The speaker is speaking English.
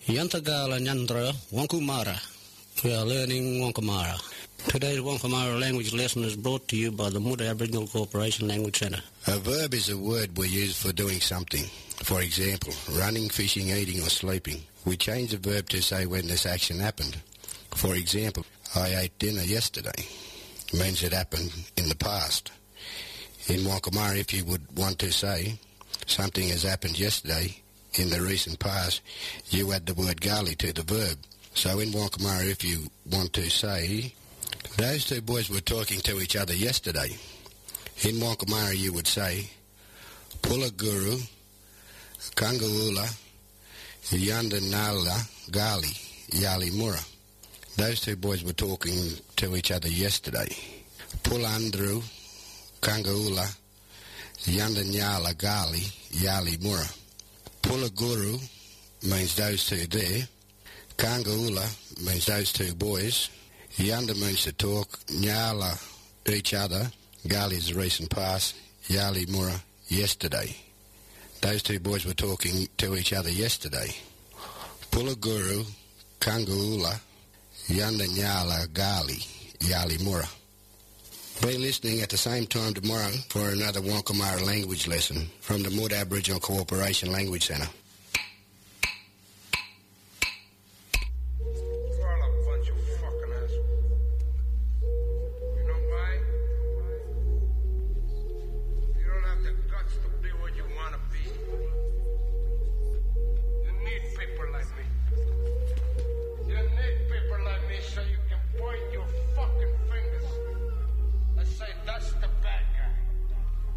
Yantagala Nyandra Wankumara. We are learning Wankamara. Today's Wankamara language lesson is brought to you by the Mood Aboriginal Cooperation Language Centre. A verb is a word we use for doing something. For example, running, fishing, eating or sleeping. We change the verb to say when this action happened. For example, I ate dinner yesterday. It means it happened in the past. In Wankamara, if you would want to say something has happened yesterday in the recent past, you add the word gali to the verb. So in Wankamara, if you want to say, those two boys were talking to each other yesterday. In Wankamara, you would say, Pula Guru, Kangaula, Yandanala, Gali, Yali Mura. Those two boys were talking to each other yesterday. Pulandru, Kangaula, Yandanyala, Gali, Yali Mura. Pula Guru means those two there. Kangaula means those two boys. Yanda means to talk. Nyala, each other. Gali is the recent past. Yali Mura, yesterday. Those two boys were talking to each other yesterday. Pula Guru, Kangaula, Yanda Nyala, Gali, Yali Mura. Be listening at the same time tomorrow for another Wankamara language lesson from the Mood Aboriginal Cooperation Language Centre.